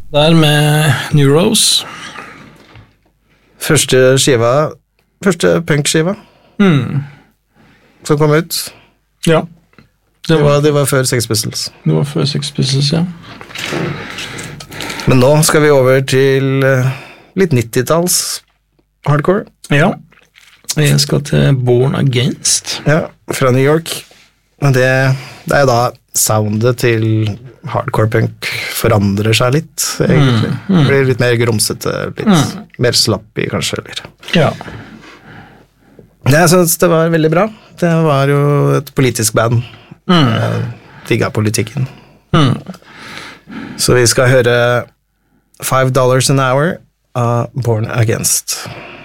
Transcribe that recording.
Der med New Rose. Første punk-skiva som kom ut. Ja. Det var før Sex Pistols. Det var før Sex Pistols, ja. Men nå skal vi over til litt 90-talls hardcore. Ja. Jeg skal til Born Against. Ja, fra New York. Men det er jo da soundet til hardcore punk forandrer seg litt, egentlig. Blir litt mer grumsete, litt mer slappig, kanskje, eller. Ja. Jeg synes det var veldig bra. Det var jo et politisk band. Digga politikken. Så vi skal høre $5 an hour av Born Against.